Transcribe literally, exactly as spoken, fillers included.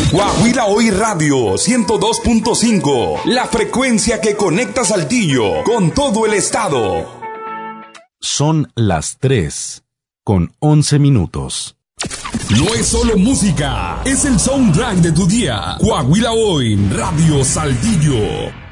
Coahuila Hoy Radio ciento dos punto cinco, la frecuencia que conecta Saltillo con todo el estado. Son las tres con once minutos. No es solo música, es el soundtrack de tu día. Coahuila Hoy Radio Saltillo.